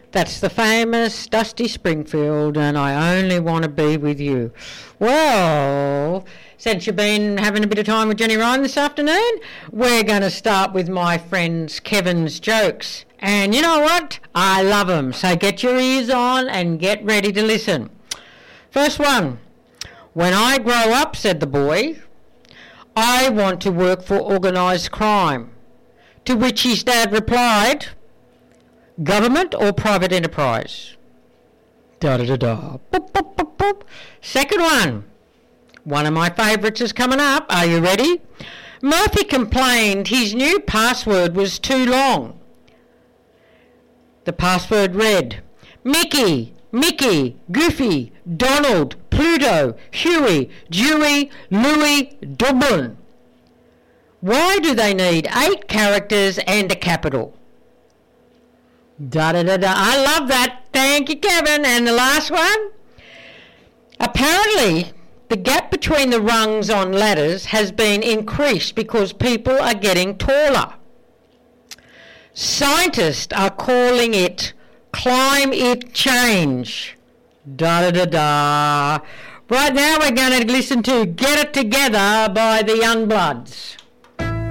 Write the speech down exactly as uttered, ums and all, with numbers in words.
That's the famous Dusty Springfield, and I only want to be with you. Well, since you've been having a bit of time with Jenny Ryan this afternoon, we're going to start with my friend's Kevin's jokes. And you know what? I love them. So get your ears on and get ready to listen. First one. When I grow up, said the boy, I want to work for organised crime. To which his dad replied, government or private enterprise? Da-da-da-da. Boop, boop, boop, boop. Second one. One of my favourites is coming up. Are you ready? Murphy complained his new password was too long. The password read, Mickey, Mickey, Goofy, Donald, Pluto, Huey, Dewey, Louie, Dublin. Why do they need eight characters and a capital? Da-da-da-da. I love that. Thank you, Kevin. And the last one. Apparently, the gap between the rungs on ladders has been increased because people are getting taller. Scientists are calling it climate change. Da-da-da-da. Right now we're going to listen to Get It Together by the Youngbloods.